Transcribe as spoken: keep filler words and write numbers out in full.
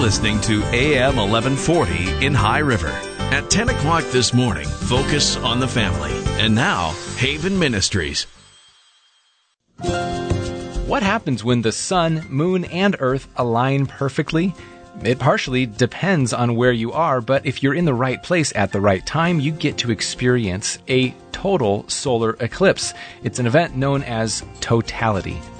listening to A M eleven forty in High River. At ten o'clock this morning, focus on the family. And now, Haven Ministries. What happens when the sun, moon, and earth align perfectly? It partially depends on where you are, but if you're in the right place at the right time, you get to experience a total solar eclipse. It's an event known as totality.